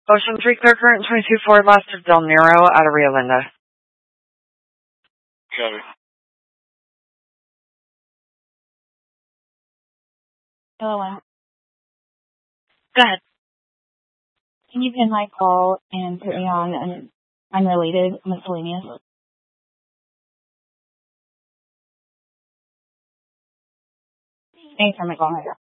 Ocean 3 clear current 22 forward left of Del Nero out of Rio Linda. Copy. Hello. Go ahead. Can you pin my call and put me on an unrelated miscellaneous? Thanks for my call.